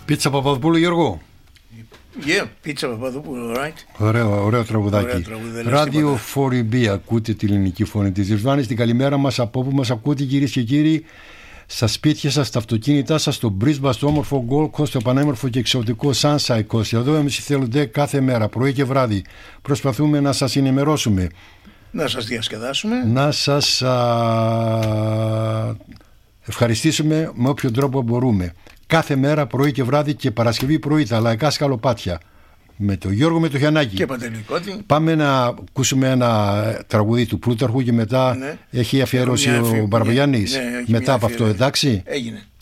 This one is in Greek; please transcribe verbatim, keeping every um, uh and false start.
Πίτσα Παπαδοπούλου, Γιώργο. Yeah, Πίτσα Παπαδοπούλου, right. Ωραίο, ωραίο τραγουδάκι. Radio φορ ι μπι, ακούτε τη ελληνική φωνή της Ριζβάνης. Την καλημέρα μας από όπου μας ακούτε, κυρίες και κύριοι, στα σπίτια σας, στα αυτοκίνητά σας, στο Brisbane, στο όμορφο Gold Coast, στο πανέμορφο και εξωτικό Sunshine Coast. Εδώ εμείς θέλονται κάθε μέρα, πρωί και βράδυ. Προσπαθούμε να σας ενημερώσουμε, να σας διασκεδάσουμε, να σας α, ευχαριστήσουμε με όποιο τρόπο μπορούμε. Κάθε μέρα πρωί και βράδυ και Παρασκευή πρωί τα λαϊκά σκαλοπάτια με τον Γιώργο, με τον Γιαννάκη. Και Παντελικότη. Πάμε να ακούσουμε ένα τραγουδί του Πλούταρχου και μετά, ναι, έχει αφιέρωση ο Μπαρβαγιάννης. Ναι, μετά από αυτό, εντάξει. Έγινε.